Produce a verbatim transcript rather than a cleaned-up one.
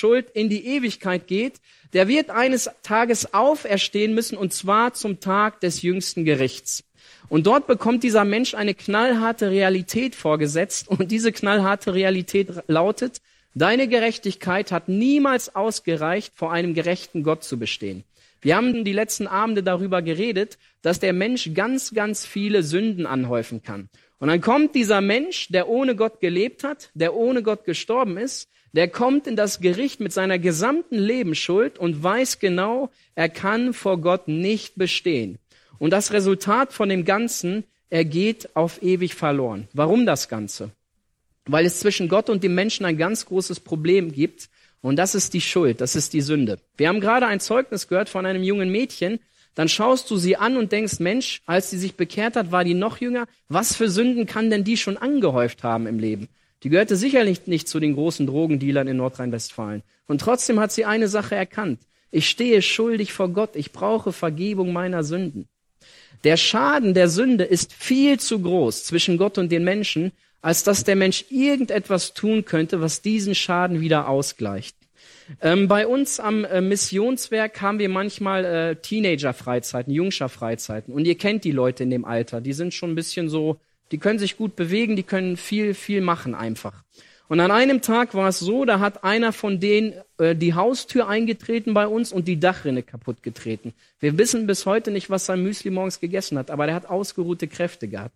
Schuld in die Ewigkeit geht, der wird eines Tages auferstehen müssen, und zwar zum Tag des jüngsten Gerichts. Und dort bekommt dieser Mensch eine knallharte Realität vorgesetzt, und diese knallharte Realität lautet: Deine Gerechtigkeit hat niemals ausgereicht, vor einem gerechten Gott zu bestehen. Wir haben die letzten Abende darüber geredet, dass der Mensch ganz, ganz viele Sünden anhäufen kann. Und dann kommt dieser Mensch, der ohne Gott gelebt hat, der ohne Gott gestorben ist, der kommt in das Gericht mit seiner gesamten Lebensschuld und weiß genau, er kann vor Gott nicht bestehen. Und das Resultat von dem Ganzen, er geht auf ewig verloren. Warum das Ganze? Weil es zwischen Gott und dem Menschen ein ganz großes Problem gibt, und das ist die Schuld, das ist die Sünde. Wir haben gerade ein Zeugnis gehört von einem jungen Mädchen. Dann schaust du sie an und denkst, Mensch, als sie sich bekehrt hat, war die noch jünger. Was für Sünden kann denn die schon angehäuft haben im Leben? Die gehörte sicherlich nicht zu den großen Drogendealern in Nordrhein-Westfalen. Und trotzdem hat sie eine Sache erkannt: Ich stehe schuldig vor Gott, ich brauche Vergebung meiner Sünden. Der Schaden der Sünde ist viel zu groß zwischen Gott und den Menschen, als dass der Mensch irgendetwas tun könnte, was diesen Schaden wieder ausgleicht. Ähm, bei uns am äh, Missionswerk haben wir manchmal äh, Teenager-Freizeiten, Jungscher-Freizeiten. Und ihr kennt die Leute in dem Alter. Die sind schon ein bisschen so, die können sich gut bewegen, die können viel, viel machen einfach. Und an einem Tag war es so, da hat einer von denen äh, die Haustür eingetreten bei uns und die Dachrinne kaputt getreten. Wir wissen bis heute nicht, was sein Müsli morgens gegessen hat, aber der hat ausgeruhte Kräfte gehabt.